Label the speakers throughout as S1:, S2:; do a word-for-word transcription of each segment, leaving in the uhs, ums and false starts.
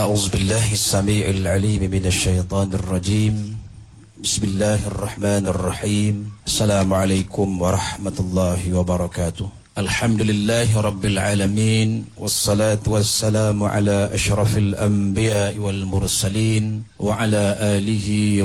S1: أعوذ بالله السميع العليم من الشيطان الرجيم. بسم الله الرحمن الرحيم. السلام عليكم ورحمة الله وبركاته. الحمد لله رب العالمين، والصلاة والسلام على أشرف الأنبياء والمرسلين وعلى آله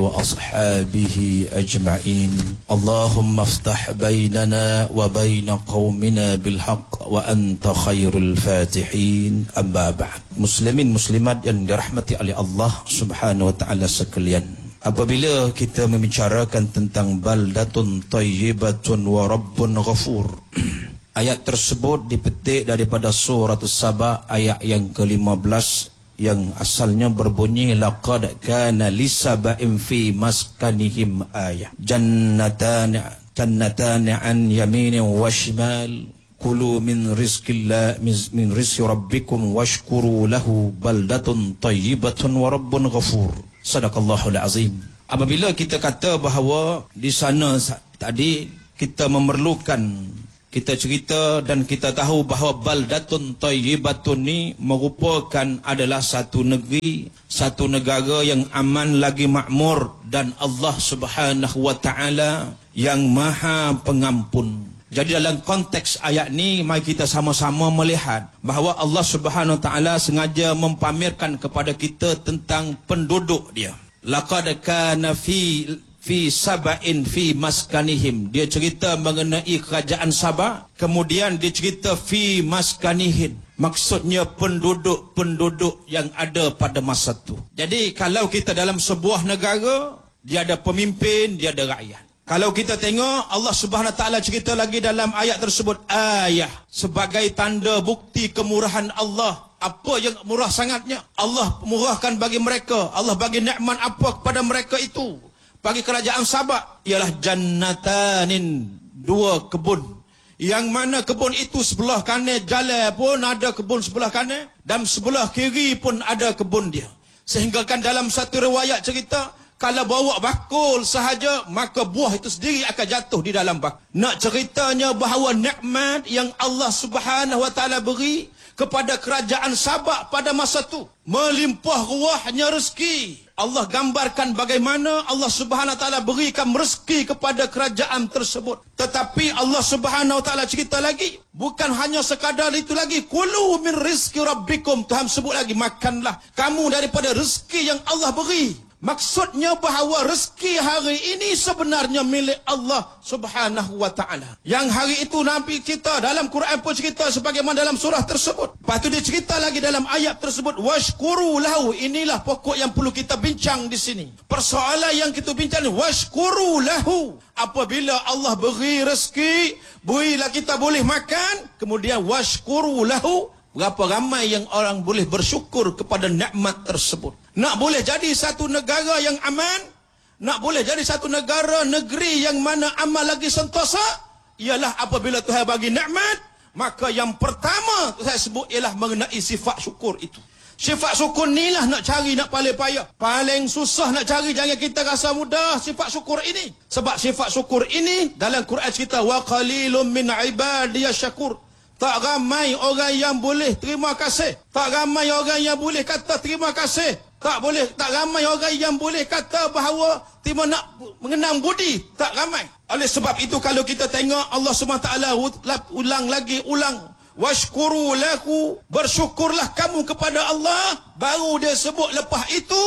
S1: وأصحابه أجمعين. اللهم افتح بيننا وبين قومنا بالحق وأنت خير الفاتحين. أما بعد. Muslimin muslimat yang dirahmati oleh Allah Subhanahu wa taala sekalian. Apabila kita membicarakan tentang baldatun thayyibatun wa rabbun ghafur, ayat tersebut dipetik daripada surah As-Saba ayat yang ke lima belas yang asalnya berbunyi laqad kana lisaba'in fi maskanihim ayah jannatan jannatan an yaminin wa shimal kulu min rizqillah min rizqi rabbikum washkuru lahu baldatun thayyibatun wa rabbun ghafur. Sadaqallahul azim. Apabila kita kata bahawa di sana tadi kita memerlukan, kita cerita dan kita tahu bahawa baldatun thayyibatun ni merupakan adalah satu negeri, satu negara yang aman lagi makmur, dan Allah Subhanahu wa taala yang Maha Pengampun. Jadi dalam konteks ayat ni, mari kita sama-sama melihat bahawa Allah Subhanahu wa taala sengaja mempamerkan kepada kita tentang penduduk dia. Laqad kana fi fi saba'in fi maskanihim. Dia cerita mengenai kerajaan Sabah, kemudian dia cerita fi maskanihim. Maksudnya penduduk-penduduk yang ada pada masa itu. Jadi kalau kita dalam sebuah negara, dia ada pemimpin, dia ada rakyat. Kalau kita tengok, Allah Subhanahu wa taala cerita lagi dalam ayat tersebut, ayah, sebagai tanda bukti kemurahan Allah. Apa yang murah sangatnya? Allah murahkan bagi mereka. Allah bagi nikmat apa kepada mereka itu? Bagi kerajaan Sabah ialah jannatanin, dua kebun. Yang mana kebun itu sebelah kanan jalan pun ada kebun sebelah kanan, dan sebelah kiri pun ada kebun dia. Sehingga kan dalam satu riwayat cerita, kalau bawa bakul sahaja, maka buah itu sendiri akan jatuh di dalam bakul. Nak ceritanya bahawa nikmat yang Allah Subhanahu wa taala beri kepada kerajaan Sabah pada masa itu, melimpah ruahnya rezeki. Allah gambarkan bagaimana Allah Subhanahu wa taala berikan rezeki kepada kerajaan tersebut. Tetapi Allah Subhanahu wa taala cerita lagi, bukan hanya sekadar itu lagi, kulu min rizqi rabbikum. Tuhan sebut lagi, makanlah kamu daripada rezeki yang Allah beri. Maksudnya bahawa rezeki hari ini sebenarnya milik Allah Subhanahu wa taala. Yang hari itu Nabi kita dalam Quran pun cerita sebagaimana dalam surah tersebut. Lepas tu dia cerita lagi dalam ayat tersebut, washkuru lahu. Inilah pokok yang perlu kita bincang di sini. Persoalan yang kita bincang ni, washkuru lahu. Apabila Allah beri rezeki, berilah kita boleh makan, kemudian washkuru lahu. Berapa ramai yang orang boleh bersyukur kepada nikmat tersebut. Nak boleh jadi satu negara yang aman, nak boleh jadi satu negara, negeri yang mana aman lagi sentosa, ialah apabila Tuhan bagi nikmat, maka yang pertama saya sebut ialah mengenai sifat syukur itu. Sifat syukur inilah nak cari, nak paling payah. Paling susah nak cari, jangan kita rasa mudah sifat syukur ini. Sebab sifat syukur ini dalam Quran cerita, wa qalilum min ibadiyasy syakur. Tak ramai orang yang boleh terima kasih. Tak ramai orang yang boleh kata terima kasih. Tak boleh, tak ramai orang yang boleh kata bahawa terima nak mengenang budi. Tak ramai. Oleh sebab itu kalau kita tengok Allah subhanahu wa taala ulang lagi, ulang. Washkuru lahu, bersyukurlah kamu kepada Allah. Baru dia sebut lepas itu,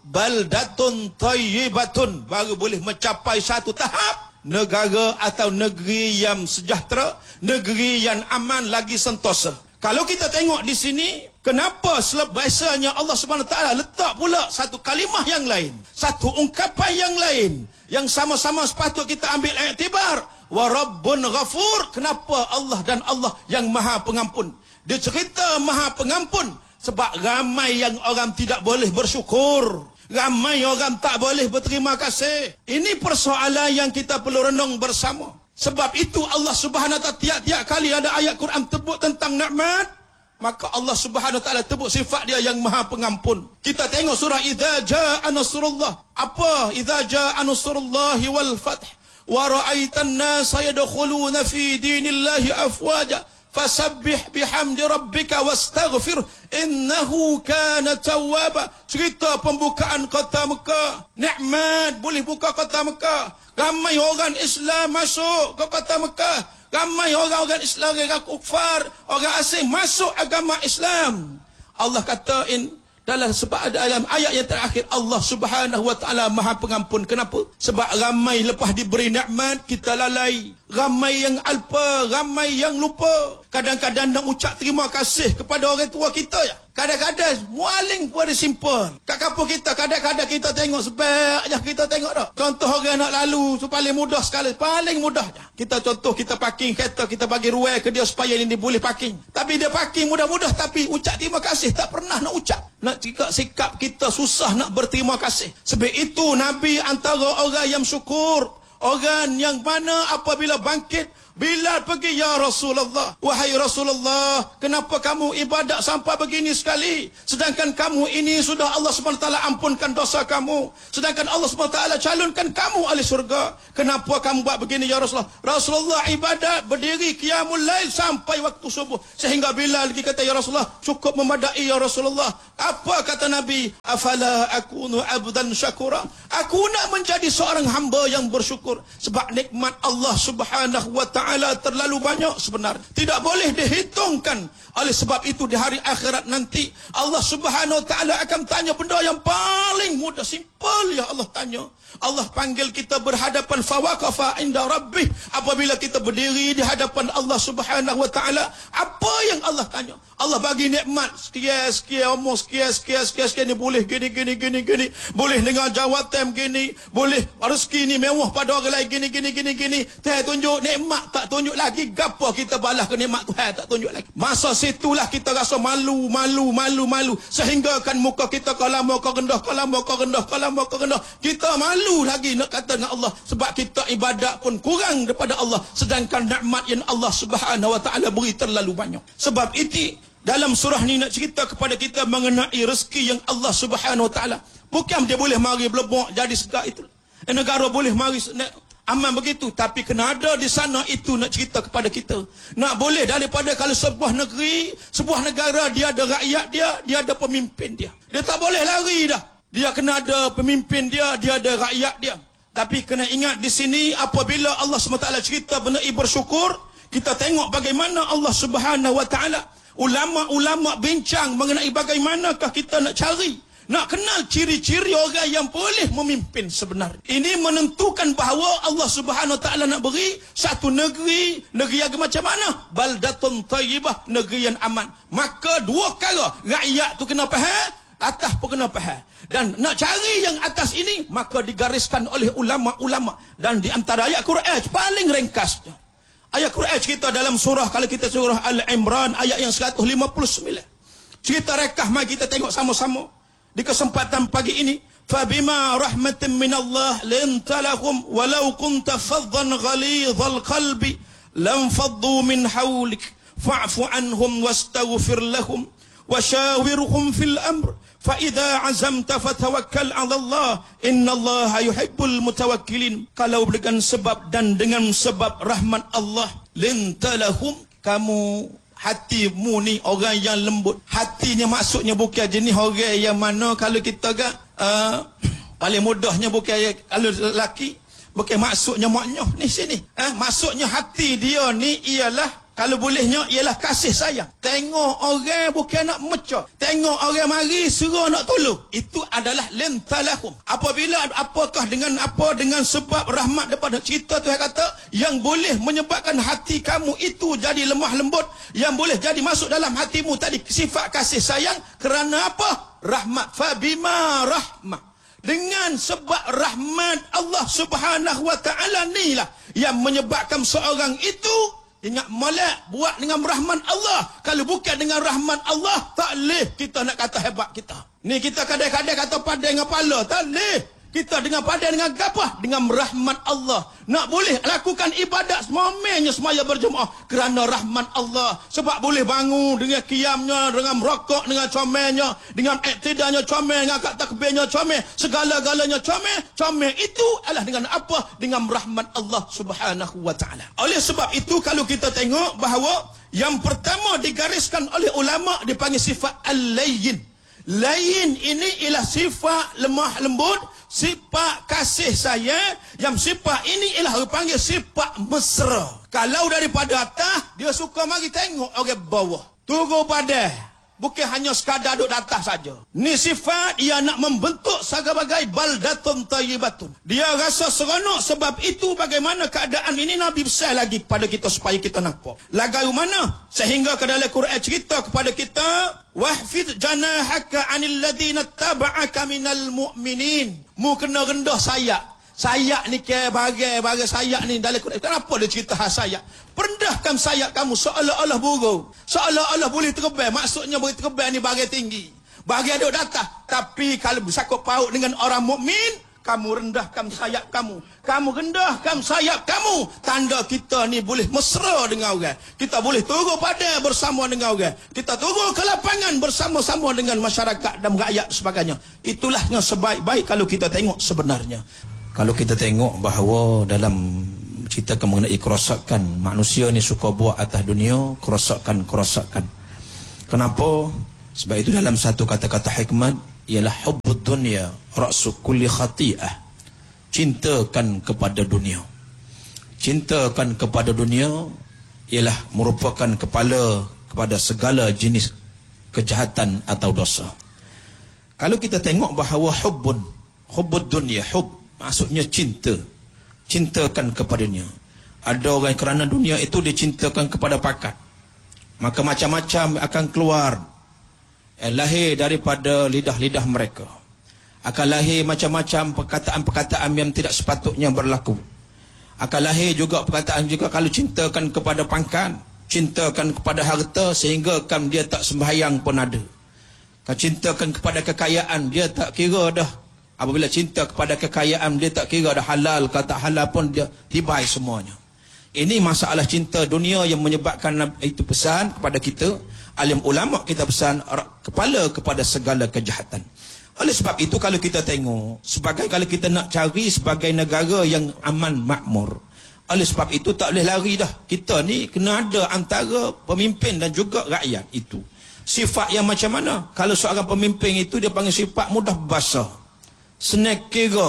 S1: baldatun thayyibatun. Baru boleh mencapai satu tahap. Negara atau negeri yang sejahtera, negeri yang aman lagi sentosa. Kalau kita tengok di sini, kenapa biasanya Allah Subhanahu wa taala letak pula satu kalimah yang lain, satu ungkapan yang lain, yang sama-sama sepatut kita ambil iktibar. Wa rabbun ghafur. Kenapa Allah dan Allah yang Maha Pengampun? Dia cerita Maha Pengampun sebab ramai yang orang tidak boleh bersyukur. Ramai orang tak boleh berterima kasih. Ini persoalan yang kita perlu renung bersama. Sebab itu Allah Subhanahu wa taala tiap-tiap kali ada ayat Quran sebut tentang nikmat, maka Allah Subhanahu wa taala sebut sifat dia yang Maha Pengampun. Kita tengok surah Idza Jaa Nasrullah. Apa Idza Jaa Nasrullah wal Fath wa ra'aitan nasa yadkhuluna fi dinillahi afwaja Fasabbih bihamdi rabbika wastaghfir innahu kana tawwaba. Cerita pembukaan kota Mekah. Nikmat boleh buka kota Mekah. Ramai orang Islam masuk ke kota Mekah. Ramai orang-orang Islam, orang kufar, orang asing masuk agama Islam. Allah kata in dalam sebab dalam ayat yang terakhir, Allah Subhanahu wa taala Maha Pengampun. Kenapa? Sebab ramai lepas diberi nikmat kita lalai. Ramai yang alpa, ramai yang lupa. Kadang-kadang nak ucap terima kasih kepada orang tua kita ya. Kadang-kadang mualing pun ada simple. Kat kampung kita kadang-kadang kita tengok sebab je kita tengok dah. Contoh orang nak lalu tu paling mudah sekali, paling mudah dah. Kita contoh kita parking kereta, kita bagi ruang ke dia supaya dia boleh parking. Tapi dia parking mudah-mudah tapi ucap terima kasih tak pernah nak ucap. Nak sikap sikap kita susah nak berterima kasih. Sebab itu Nabi antara orang yang syukur, orang yang mana apabila bangkit Bilal pergi, ya Rasulullah, wahai Rasulullah, kenapa kamu ibadat sampai begini sekali? Sedangkan kamu ini sudah Allah subhanahu wa taala ampunkan dosa kamu. Sedangkan Allah subhanahu wa taala calonkan kamu ahli surga. Kenapa kamu buat begini ya Rasulullah? Rasulullah ibadat berdiri qiyamul lail sampai waktu subuh. Sehingga Bilal lagi kata, ya Rasulullah, cukup memadai ya Rasulullah. Apa kata Nabi? Afala akunu abdan syakura. Aku nak menjadi seorang hamba yang bersyukur. Sebab nikmat Allah subhanahu wa taala Ta'ala terlalu banyak sebenarnya, tidak boleh dihitungkan. Oleh sebab itu di hari akhirat nanti Allah Subhanahu wa taala akan tanya benda yang paling mudah, simple ya Allah tanya. Allah panggil kita berhadapan fawaqafa inda rabbih. Apabila kita berdiri di hadapan Allah Subhanahu wa taala, apa yang Allah tanya? Allah bagi nikmat sekian sekian umur sekian sekian sekian sekian ni, boleh gini gini gini gini, boleh dengan jawatan gini, boleh rezeki ni mewah pada orang lain gini gini gini gini. Tuhan tunjuk nikmat, tak tunjuk lagi, gapo kita balas ke nikmat Tuhan tak tunjuk lagi. Masa situlah kita rasa malu malu malu malu sehingga kan muka kita kalau muka rendah kalau muka rendah kalau muka rendah kita malu lagi nak kata dengan Allah, sebab kita ibadat pun kurang daripada Allah, sedangkan nikmat yang Allah Subhanahu wa taala beri terlalu banyak. Sebab itu dalam surah ni nak cerita kepada kita mengenai rezeki yang Allah Subhanahu wa taala. Bukan dia boleh mari belebok jadi segak itu. Negara boleh mari aman begitu, tapi kena ada di sana itu nak cerita kepada kita. Nak boleh daripada kalau sebuah negeri, sebuah negara dia ada rakyat dia, dia ada pemimpin dia. Dia tak boleh lari dah. Dia kena ada pemimpin dia, dia ada rakyat dia. Tapi kena ingat di sini apabila Allah subhanahu wa taala cerita mengenai bersyukur, kita tengok bagaimana Allah Subhanahu wa taala, ulama-ulama bincang mengenai bagaimanakah kita nak cari, nak kenal ciri-ciri orang yang boleh memimpin sebenarnya. Ini menentukan bahawa Allah Subhanahu wa taala nak beri satu negeri, negeri yang macam mana? Baldatun thayyibah, negeri yang aman. Maka dua perkara, rakyat tu kena faham, atas pun kena faham. Dan nak cari yang atas ini, maka digariskan oleh ulama-ulama. Dan di antara ayat Quran paling ringkasnya, ayat Quran cerita dalam surah, kalau kita surah Al-Imran ayat yang seratus lima puluh sembilan. Cerita rekah, mari kita tengok sama-sama di kesempatan pagi ini. Fabima rahmatin minallah linta lahum walau kunta faddan ghalidhal qalbi lam faddu min hawlik fa'fu anhum wastaghfir lahum washawirhum fil amr fa idza azamta fatawakkal 'ala Allah innallaha yuhibbul mutawakkilin. Kalau dengan sebab dan dengan sebab rahmat Allah, linta lahum, kamu hatimu ni orang yang lembut. Hatinya maksudnya bukan jenis orang yang mana kalau kita kan uh, paling mudahnya bukan kalau lelaki, bukan maksudnya maknyoh ni sini. Eh, maksudnya hati dia ni ialah, kalau bolehnya ialah kasih sayang. Tengok orang bukan nak mecah, tengok orang mari suruh nak tolong, itu adalah lintalahum. Apabila apakah dengan apa dengan sebab rahmat daripada cerita Tuhan kata yang boleh menyebabkan hati kamu itu jadi lemah lembut, yang boleh jadi masuk dalam hatimu tadi sifat kasih sayang, kerana apa? Rahmat. Fabima rahmat, dengan sebab rahmat Allah Subhanahu wa taala nilah yang menyebabkan seorang itu, ingat molek buat dengan rahmat Allah. Kalau bukan dengan rahmat Allah, tak leh kita nak kata hebat kita. Ni kita kadang-kadang kata pandai dengan kepala, tak leh.
S2: Kita dengan pada dengan gapah, dengan rahmat Allah. Nak boleh lakukan ibadat momennya semaya berjemaah kerana rahmat Allah. Sebab boleh bangun dengan qiyamnya, dengan merokok, dengan comelnya, dengan iktidanya comel, dengan akad takbirnya comel, segala-galanya comel. Comel itu adalah dengan apa? Dengan rahmat Allah Subhanahu wa taala. Oleh sebab itu kalau kita tengok bahawa yang pertama digariskan oleh ulama dipanggil sifat al-layyin. Lain ini ialah sifat lemah lembut, sifat kasih sayang. Yang sifat ini ialah dipanggil sifat mesra. Kalau daripada atas, dia suka mari tengok orang bawah. Turun pada. Bukan hanya sekadar duduk atas saja. Ni sifat dia nak membentuk sebagai baldatun tayyibatun. Dia rasa seronok, sebab itu bagaimana keadaan ini Nabi besar lagi kepada kita supaya kita nampak. Lagu mana? Sehingga ke dalam Quran cerita kepada kita, wahfid janahaka 'anil ladina taba'aka minal mu'minin. Mu kena rendah sayap. Sayap ni ke bagai-bagai sayap ni dalam Quran. Kenapa dia cerita hal sayap? Perendahkan sayap kamu seolah-olah burung. Seolah-olah boleh terbang. Maksudnya boleh terbang ni bagai tinggi. Bagai ada datang. Tapi kalau bersangkut paut dengan orang mukmin, kamu rendahkan sayap kamu. Kamu rendahkan sayap kamu. Tanda kita ni boleh mesra dengan orang. Kita boleh turun pada bersama dengan orang. Kita turun ke lapangan bersama-sama dengan masyarakat dan rakyat sebagainya. Itulah yang sebaik-baik kalau kita tengok sebenarnya.
S1: Kalau kita tengok bahawa dalam cerita mengenai kerosakan, manusia ni suka buat atas dunia, kerosakan-kerosakan. Kenapa? Sebab itu dalam satu kata-kata hikmat, ialah hubbud dunya ra'su kulli khati'ah. Cintakan kepada dunia. Cintakan kepada dunia ialah merupakan kepala kepada segala jenis kejahatan atau dosa. Kalau kita tengok bahawa hubbun, hubbud dunya, hubb maksudnya cinta. Cintakan kepada dunia. Ada orang kerana dunia itu dicintakan kepada pakat. Maka macam-macam akan keluar. Eh, lahir daripada lidah-lidah mereka. Akan lahir macam-macam perkataan-perkataan yang tidak sepatutnya berlaku. Akan lahir juga perkataan juga kalau cintakan kepada pangkat, cintakan kepada harta, sehingga kan dia tak sembahyang pun ada. Kan cintakan kepada kekayaan, dia tak kira dah. Apabila cinta kepada kekayaan, dia tak kira ada halal, kata halal pun dia tibai semuanya. Ini masalah cinta dunia yang menyebabkan itu pesan kepada kita, alim ulama kita pesan kepala kepada segala kejahatan. Oleh sebab itu kalau kita tengok, sebagai kalau kita nak cari sebagai negara yang aman makmur, oleh sebab itu tak boleh lari dah. Kita ni kena ada antara pemimpin dan juga rakyat itu. Sifat yang macam mana? Kalau seorang pemimpin itu dia panggil sifat mudah basah. Senek kira.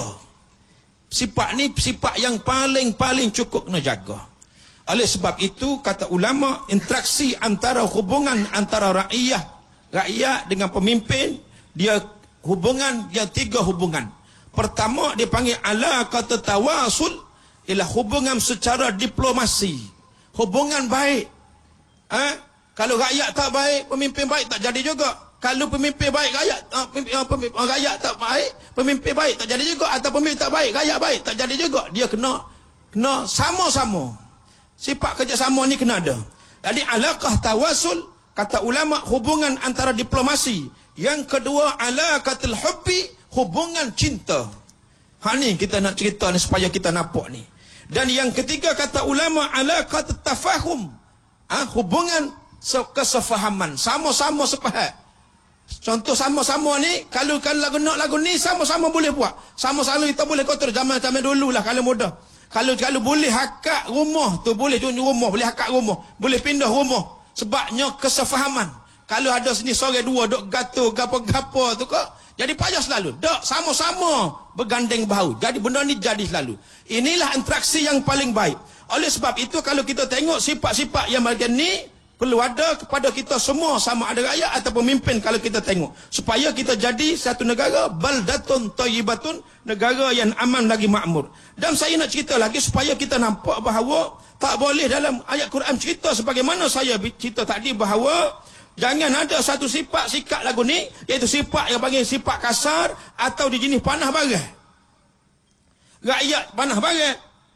S1: Sifat ni sifat yang paling-paling cukup kena jaga. Oleh sebab itu kata ulama, interaksi antara hubungan antara rakyat rakyat dengan pemimpin, dia hubungan dia tiga hubungan. Pertama dia panggil alaqat tawasul, ialah hubungan secara diplomasi. Hubungan baik. Ha? Kalau rakyat tak baik, pemimpin baik tak jadi juga. Kalau pemimpin baik, rakyat uh, pemimpin, uh, pemimpin, uh, rakyat tak baik, pemimpin baik tak jadi juga. Atau pemimpin tak baik, rakyat baik tak jadi juga. Dia kena kena sama-sama. Sifat kerjasama ni kena ada. Jadi alaqah tawasul, kata ulama, hubungan antara diplomasi. Yang kedua alaqatul hubbi, hubungan cinta. Ha ni kita nak cerita ni supaya kita nampak ni. Dan yang ketiga kata ulama alaqatut tafahum. Ha, hubungan kesefahaman, sama-sama sepaham. Contoh sama-sama ni, kalau kalau lagu nak lagu ni sama-sama boleh buat. Sama-sama kita boleh kotor zaman-zaman dulu lah kalau mudah. Kalau kalau boleh hakak rumah tu, boleh tunjuk rumah, boleh hakak rumah, boleh pindah rumah. Sebabnya kesefahaman. Kalau ada sini sore dua dok gato gapo-gapo tu kok jadi payah selalu. Dok sama-sama bergandeng bahu. Jadi benda ni jadi selalu. Inilah interaksi yang paling baik. Oleh sebab itu kalau kita tengok sifat-sifat yang macam ni perlu ada kepada kita semua, sama ada rakyat atau pemimpin kalau kita tengok. Supaya kita jadi satu negara baldatun tayyibatun, negara yang aman lagi makmur. Dan saya nak cerita lagi supaya kita nampak bahawa tak boleh dalam ayat Quran cerita sebagaimana saya cerita tadi bahawa jangan ada satu sifat sikap lagu ni, iaitu sifat yang panggil sifat kasar atau di jenis panah barai. Rakyat panah barai.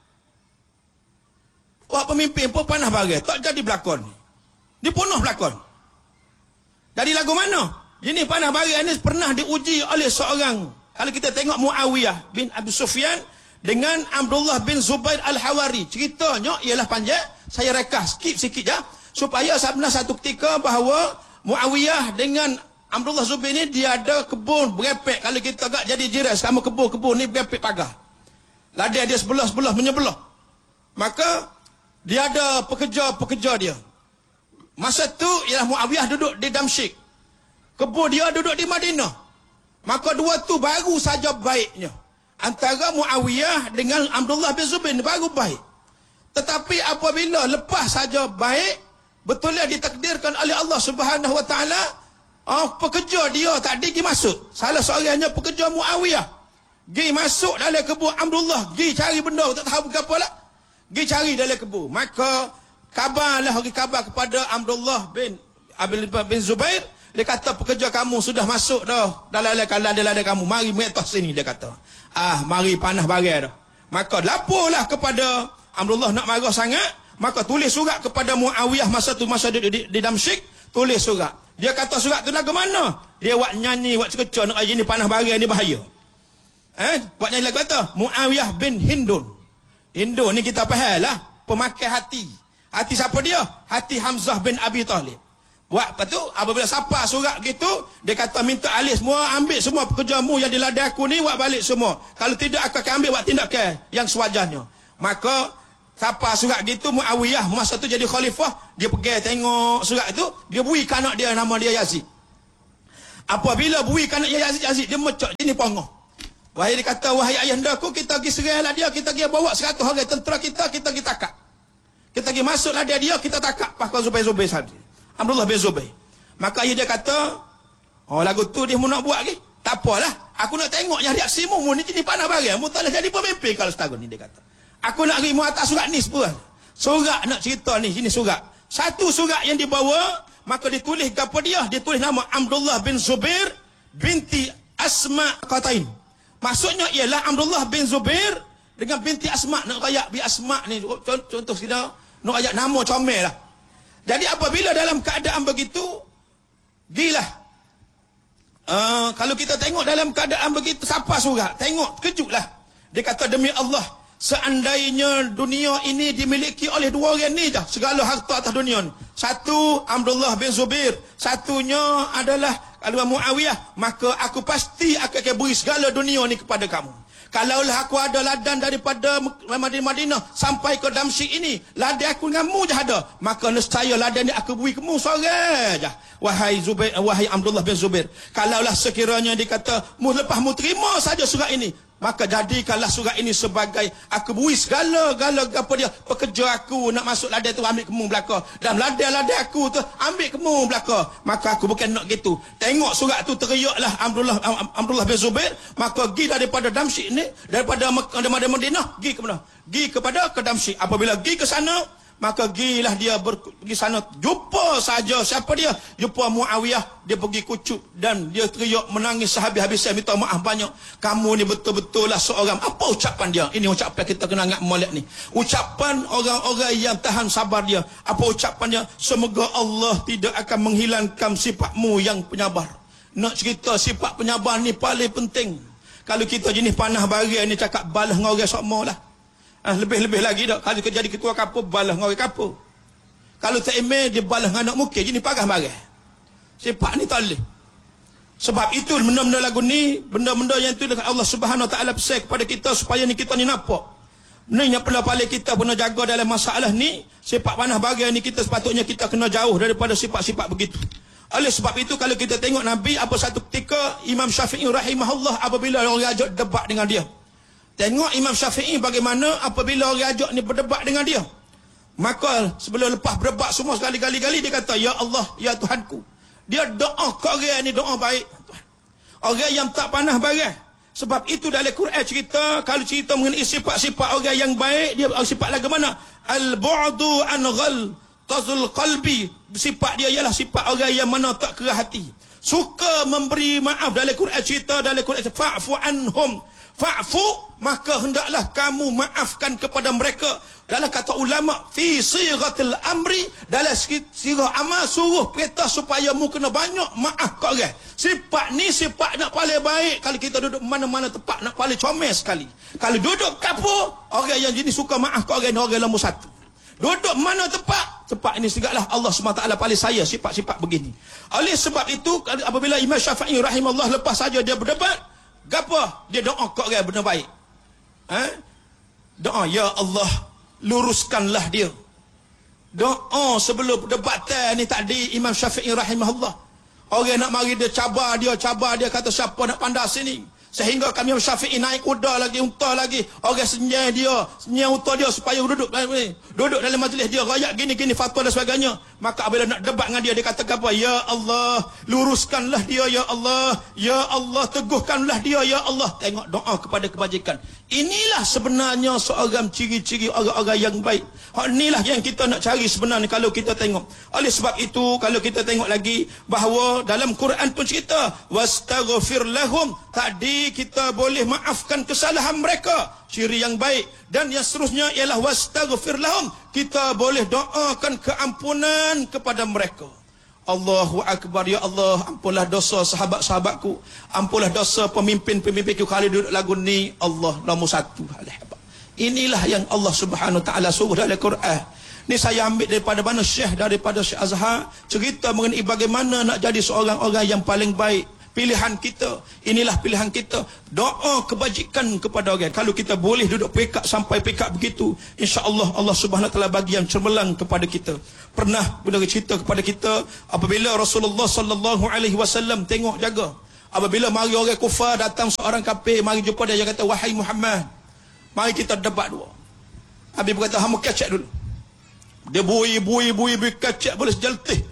S1: Wah, pemimpin pun panah barai. Tak jadi berlakon. Dipunuh berlakon. Dari lagu mana? Jenis panah barai ini pernah diuji oleh seorang
S2: Kalau kita tengok Muawiyah bin Abi Sufyan dengan Abdullah bin Zubair Al-Hawari, ceritanya ialah panjang. Saya rekas skip sikit je supaya sebenarnya satu ketika bahawa Muawiyah dengan Abdullah Zubair ni dia ada kebun berepek. Kalau kita agak jadi jiran sama kebun-kebun ni berepek pagar. Ladang dia sebelah-sebelah menyebelah. Maka dia ada pekerja-pekerja dia. Masa tu ialah Muawiyah duduk di Damsyik. Kebun dia duduk di Madinah. Maka dua tu baru saja baiknya. Antara Muawiyah dengan Abdullah bin Zubair baru baik. Tetapi apabila lepas saja baik, betulnya ditakdirkan oleh Allah Subhanahu Wa Taala, oh, pekerja dia tak pergi masuk. Salah seorangnya pekerja Muawiyah pergi masuk dalam kebun Abdullah, pergi cari benda tak tahu apa lah. Pergi cari dalam kebun. Maka kabarlah hari kabar kepada Abdullah bin Abdullah bin Zubair, dia kata pekerja kamu sudah masuk dah dalam ladang-ladang kamu, mari mengetas sini, dia kata. Ah, mari panah barai dah. Maka laporlah kepada Abdullah, nak marah sangat, maka tulis surat kepada Muawiyah masa tu, masa di, di, di Damsyik, tulis surat. Dia kata surat tu lagu mana? Dia buat nyanyi, buat cerita, nak aja ni panah barai ni bahaya. Eh, buat nyanyi lagu kata Muawiyah bin Hindun. Hindun ni kita faham lah, pemakai hati. Hati siapa dia? Hati Hamzah bin Abi Talib. Buat apa tu? Apabila siapa surat gitu, dia kata minta alih semua, ambil semua pekerjamu yang di ladang aku ni, buat balik semua. Kalau tidak akan ambil buat tindakan yang sewajarnya. Maka siapa surat gitu, Muawiyah masa tu jadi khalifah, dia pergi tengok surat itu, dia bui kanak dia, nama dia Yazid. Apabila bui kanak dia Yazid, Yazid dia mecak jenis pangah. Wahai dia kata, wahai ayahanda aku, kita pergi serahlah dia, kita pergi bawa seratus orang tentera kita, kita pergi takak. Kita pergi masuklah dia dia, kita takak pakar Zubair-Zubair sahaja. Abdullah bin Zubair. Maka ayah dia kata, oh lagu tu dia mau nak buat lagi. Tak apalah, aku nak tengoknya reaksimu, mu ni jadi panah barai, mu tak boleh jadi pemimpin kalau setahun ni, dia kata. Aku nak pergi mu atas surat ni sepuluh. Surat nak cerita ni, sini surat. Satu surat yang dibawa, maka ditulis kepada dia, ditulis nama Abdullah bin Zubair binti Asma Qatain. Maksudnya ialah Abdullah bin Zubair dengan binti Asma, nak rayak bi Asma ni, contoh, contoh kita, nak rayak nama comel lah. Jadi apabila dalam keadaan begitu, gilah. Uh, kalau kita tengok dalam keadaan begitu, siapa surat? Tengok, kejutlah. Dia kata, demi Allah, seandainya dunia ini dimiliki oleh dua orang ni je, segala harta atas dunia ni. Satu, Abdullah bin Zubair. Satunya adalah Muawiyah. Maka aku pasti akan beri segala dunia ni kepada kamu. Kalaulah aku ada ladang daripada Madinah sampai ke Damsyik ini, ladang aku dengan mu je ada, maka nescaya ladang ni aku beri ke mu seorang je. Wahai Zubair, wahai Abdullah bin Zubair, kalaulah sekiranya dikata mu lepas mu terima saja surat ini, maka jadikanlah surat ini sebagai aku beri segala-gala apa dia pekerja aku nak masuk ladang tu, ambil ke mu belaka, dan ladang-ladang aku tu ambil ke mu belaka. Maka aku bukan nak gitu. Tengok surat tu, teriaklah Abdullah Abdullah bin Zubair, maka pergi daripada Damsyik ni, daripada Madinah pergi ke mana? Pergi kepada ke Damsyik. Apabila pergi ke sana, maka gilah dia pergi sana, jumpa saja siapa dia? Jumpa Muawiyah. Dia pergi kucuk dan dia teriak menangis sehabis-habisnya, minta maaf banyak. Kamu ni betul-betul lah seorang. Apa ucapan dia? Ini ucapan kita kena ingat molek ni. Ucapan orang-orang yang tahan sabar dia. Apa ucapannya? Semoga Allah tidak akan menghilangkan sifatmu yang penyabar. Nak cerita sifat penyabar ni paling penting. Kalau kita jenis panah barai ni cakap balas dengan orang sama lah. Ah, lebih-lebih lagi dah. Kalau jadi ketua kapur, balas dengan orang kapur. Kalau tak email, dia balas dengan anak mukir. Jenis parah marah. Sifat ni tak boleh. Sebab itu benda-benda lagu ni, benda-benda yang itu Allah Subhanahu Wa Taala pesan kepada kita supaya ni kita ni nampak. Ni yang pernah paling kita pernah jaga dalam masalah ni, sifat panah barai ni kita sepatutnya kita kena jauh daripada sifat-sifat begitu. Oleh sebab itu kalau kita tengok Nabi, apa satu ketika Imam Syafi'i rahimahullah apabila orang ajak debat dengan dia. Tengok Imam Syafi'i bagaimana apabila orang ajak ni berdebat dengan dia. Maka sebelum lepas berdebat semua sekali-kali dia kata, ya Allah, ya Tuhanku. Dia doa ke orang ni doa baik. Orang yang tak panah barai. Sebab itu dalam Quran cerita, kalau cerita mengenai sifat-sifat orang yang baik, dia sifat lagu mana? Al-bu'du an ghal tazul qalbi. Sifat dia ialah sifat orang yang mana tak kerah hati. Suka memberi maaf. Dalam Quran cerita, dalam Quran fa'fu anhum. Fa'fu, maka hendaklah kamu maafkan kepada mereka. Dalam kata ulama, fi siratil amri, dalam sirah amal suruh perintah supaya mu kena banyak maaf ke orang. Sifat ni sifat nak paling baik. Kalau kita duduk mana-mana tempat nak paling comel sekali. Kalau duduk kapur, orang yang jenis suka maaf ke orang ni orang nombor satu. Duduk mana tempat, tempat ini segala Allah subhanahu wa taala paling saya sifat-sifat begini. Oleh sebab itu apabila Imam Syafi'i rahimahullah lepas saja dia berdebat, gapo? Dia doa ke orang benda baik. Ha? Doa, ya Allah, luruskanlah dia. Doa sebelum debatan ni tadi Imam Syafi'i rahimahullah. Orang nak mari dia cabar dia, cabar dia kata siapa nak pandai sini. Sehingga kami Imam Syafi'i naik kuda lagi, unta lagi. Orang senyai dia, senyai unta dia supaya duduk duduk dalam majlis dia, rakyat gini-gini fatwa dan sebagainya. Maka apabila nak debat dengan dia, dia kata apa? Ya Allah, luruskanlah dia, ya Allah. Ya Allah, teguhkanlah dia, ya Allah. Tengok doa kepada kebajikan. Inilah sebenarnya seorang ciri-ciri orang-orang yang baik. Inilah yang kita nak cari sebenarnya kalau kita tengok. Oleh sebab itu, kalau kita tengok lagi, bahawa dalam Quran pun cerita, wastaghfir lahum. Tadi kita boleh maafkan kesalahan mereka. Ciri yang baik. Dan yang seterusnya ialah wastaghfir lahum. Kita boleh doakan keampunan kepada mereka. Allahu Akbar, ya Allah, ampunlah dosa sahabat-sahabatku, ampunlah dosa pemimpin-pemimpinku kali duduk lagu ni. Allah nombor satu. Inilah yang Allah subhanahu wa ta'ala suruh dalam Quran. Ni saya ambil daripada mana Syekh, daripada Syekh Azhar, cerita mengenai bagaimana nak jadi seorang orang yang paling baik. Pilihan kita, inilah pilihan kita. Doa kebajikan kepada orang. Kalau kita boleh duduk pekak sampai pekak begitu, insya-Allah Allah Subhanahu wa taala bagi yang cemerlang kepada kita. Pernah benda cerita kepada kita apabila Rasulullah sallallahu alaihi wasallam tengok jaga. Apabila mari orang kufar datang seorang kafir, mari jumpa dia, dia kata, wahai Muhammad, mari kita debat dua. Habis berkata, hamba kacak dulu. Dia bui bui bui bui kacak boleh sejeltih.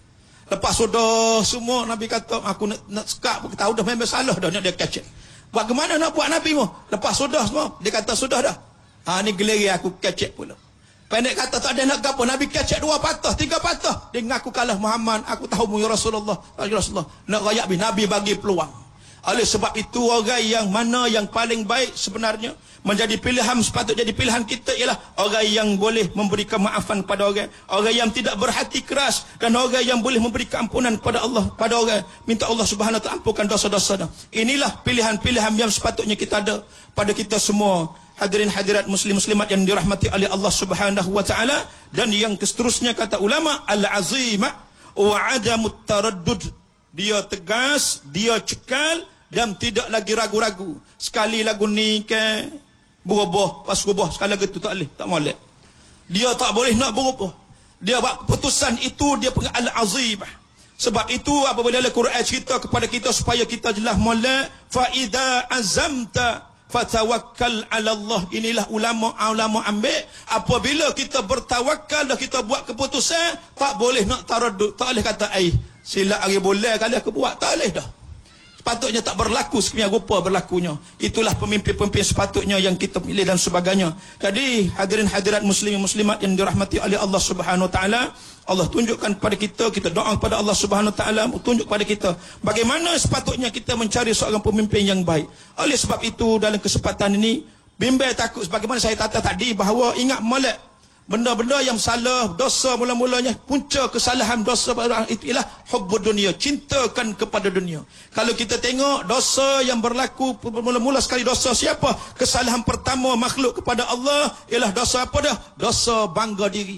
S2: Lepas sudah semua, Nabi kata, aku nak, nak sekap, tahu dah memang salah dah, nak dia kacak. Buat kemana nak buat Nabi mu? Lepas sudah semua, dia kata sudah dah. Ha, ni geleri aku kacak pula. Pendek kata tak ada nak gapo, Nabi kacak dua patah, tiga patah. Dia ngaku kalah Muhammad, aku tahu mu ya Rasulullah. Ya Rasulullah, nak rakyat bin Nabi bagi peluang. Oleh sebab itu orang yang mana yang paling baik sebenarnya menjadi pilihan, sepatutnya jadi pilihan kita ialah orang yang boleh memberi kemaafan kepada orang, orang yang tidak berhati keras, dan orang yang boleh memberi keampunan kepada Allah, pada orang, minta Allah Subhanahu wa taala ampunkan dosa-dosa. Inilah pilihan-pilihan yang sepatutnya kita ada pada kita semua. Hadirin hadirat muslim muslimat yang dirahmati oleh Allah Subhanahu wa taala. Dan yang seterusnya kata ulama, al-azimah wa adamut taraddud. Dia tegas, dia cekal dan tidak lagi ragu-ragu. Sekali lagu ni ke berubah, pas berubah sekali lagi tu tak boleh, tak molek. Dia tak boleh nak berubah. Dia buat keputusan itu, dia panggil al-azimah. Sebab itu apabila Al-Quran cerita kepada kita supaya kita jelas molek, fa idza azamta fatawakkal ala Allah. Inilah ulama-ulama ambil, apabila kita bertawakal dan kita buat keputusan, tak boleh nak taraddud, tak boleh kata ai sila hari boleh kali aku buat, tak boleh dah. Sepatutnya tak berlaku sekian rupa berlakunya. Itulah pemimpin-pemimpin sepatutnya yang kita pilih dan sebagainya. Jadi hadirin hadirat muslimin muslimat yang dirahmati oleh Allah Subhanahu wa taala, Allah tunjukkan kepada kita, kita doa kepada Allah Subhanahu wa taala tunjuk kepada kita bagaimana sepatutnya kita mencari seorang pemimpin yang baik. Oleh sebab itu dalam kesempatan ini, bimbang takut sebagaimana saya kata tadi, bahawa ingat molek benda-benda yang salah, dosa mula-mulanya, punca kesalahan dosa itu ialah hubbud dunia, cintakan kepada dunia. Kalau kita tengok dosa yang berlaku mula-mula sekali, dosa siapa? Kesalahan pertama makhluk kepada Allah ialah dosa apa dah? Dosa bangga diri.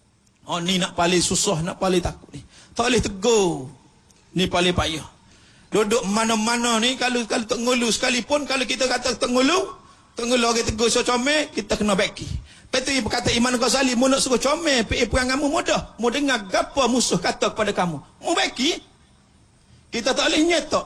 S2: Oh ni nak paling susah, nak paling takut ni. Tak boleh tegur. Ni paling payah. Duduk mana-mana ni, kalau kalau tenggulu sekalipun, kalau kita kata tenggulu, tenggulu orang tegur so comel, kita kena baki. Petri berkata Imam Ghazali, mu nak suruh comel pergi peranganmu mudah. Mu dengar apa musuh kata kepada kamu, mu baki. Kita tak boleh nyetok.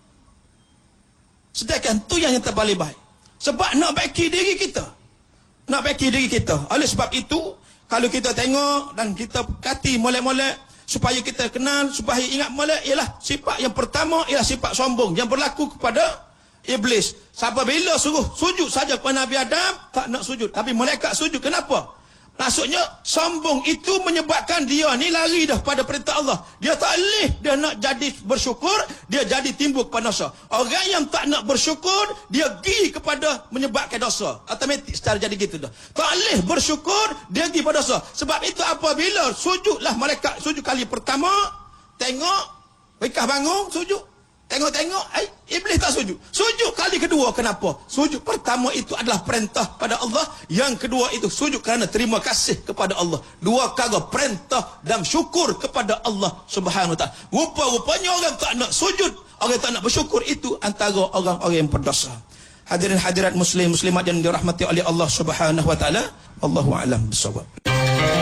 S2: Sedangkan tu yang kita paling baik. Sebab nak baki diri kita. Nak baki diri kita. Oleh sebab itu, kalau kita tengok dan kita kati molek-molek, supaya kita kenal, supaya ingat molek, ialah sifat yang pertama ialah sifat sombong yang berlaku kepada Iblis. Sampai bila suruh sujud saja kepada Nabi Adam, tak nak sujud. Tapi malaikat sujud. Kenapa? Maksudnya, sombong itu menyebabkan dia ni lari dah pada perintah Allah. Dia tak boleh, dia nak jadi bersyukur, dia jadi timbul kepada dosa. Orang yang tak nak bersyukur, dia pergi kepada menyebabkan dosa. Automatik secara jadi gitu dah. Tak boleh bersyukur, dia pergi pada dosa. Sebab itu apabila sujudlah malaikat, sujud kali pertama, tengok, mereka bangun, sujud. Tengok-tengok, eh, iblis tak sujud. Sujud kali kedua, kenapa? Sujud pertama itu adalah perintah pada Allah. Yang kedua itu sujud kerana terima kasih kepada Allah. Dua kali perintah dan syukur kepada Allah Subhanahu Wa Taala. Rupa-rupanya orang tak nak sujud, orang tak nak bersyukur, itu antara orang-orang yang berdosa. Hadirin hadirat muslim muslimat yang dirahmati oleh Allah Subhanahu Wa Taala. Allahu a'lam bissawab.